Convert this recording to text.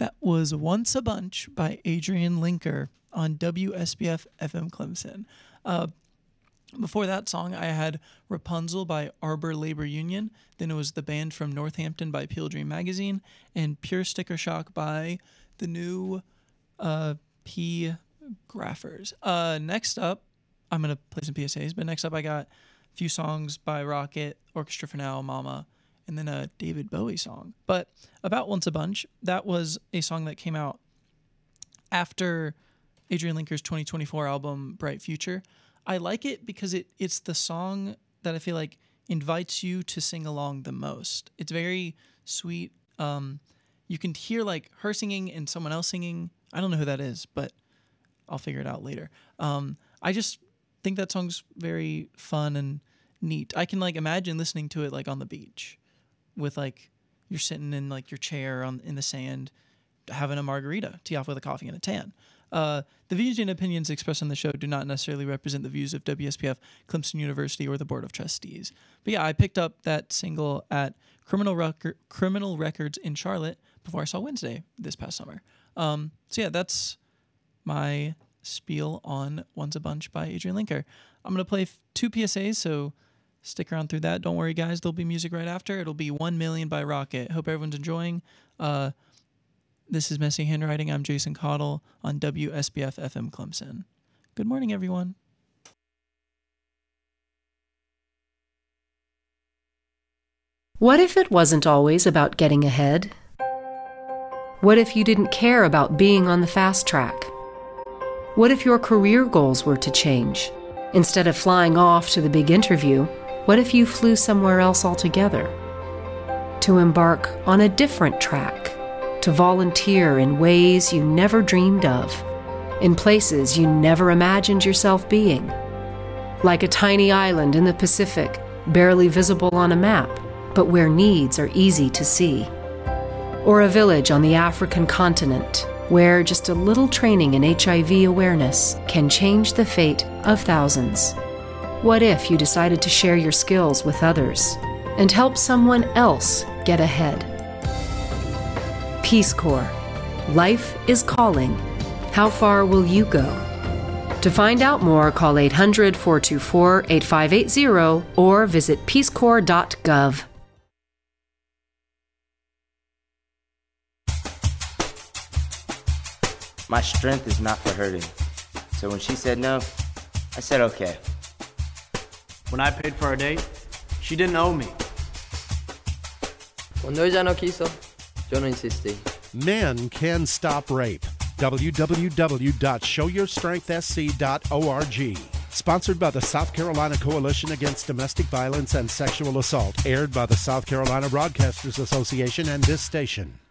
That was Once a Bunch by Adrian Linker on WSBF FM Clemson. Before that song, I had Rapunzel by Arbor Labor Union. Then it was The Band from Northampton by Peel Dream Magazine. And Pure Sticker Shock by the new P. Graffers. Next up, I'm going to play some PSAs, but next up I got a few songs by Rocket, Orchestra for Now, Mama, and then a David Bowie song. But about Once a Bunch, that was a song that came out after Adrian Linker's 2024 album, Bright Future. I like it because it's the song that I feel like invites you to sing along the most. It's very sweet. You can hear like her singing and someone else singing. I don't know who that is, but I'll figure it out later. I just think that song's very fun and neat. I can like imagine listening to it like on the beach with like you're sitting in like your chair in the sand having a margarita, tee off with a coffee and a tan. The views and opinions expressed on the show do not necessarily represent the views of WSPF, Clemson University, or the Board of Trustees. But yeah, I picked up that single at Criminal Records in Charlotte before I saw Wednesday this past summer. So yeah, that's my spiel on Once a Bunch by Adrian Linker. I'm going to play 2 PSAs, so stick around through that. Don't worry, guys. There'll be music right after. It'll be 1 Million by Rocket. Hope everyone's enjoying. This is Messy Handwriting. I'm Jason Cottle on WSBF FM Clemson. Good morning, everyone. What if it wasn't always about getting ahead? What if you didn't care about being on the fast track? What if your career goals were to change? Instead of flying off to the big interview, what if you flew somewhere else altogether? To embark on a different track? To volunteer in ways you never dreamed of, in places you never imagined yourself being. Like a tiny island in the Pacific, barely visible on a map, but where needs are easy to see. Or a village on the African continent, where just a little training in HIV awareness can change the fate of thousands. What if you decided to share your skills with others and help someone else get ahead? Peace Corps. Life is calling. How far will you go? To find out more, call 800-424-8580 or visit peacecorps.gov. My strength is not for hurting. So when she said no, I said okay. When I paid for our date, she didn't owe me. Cuando ella no quiso, yo no insistí. Men can stop rape. www.showyourstrengthsc.org. Sponsored by the South Carolina Coalition Against Domestic Violence and Sexual Assault. Aired by the South Carolina Broadcasters Association and this station.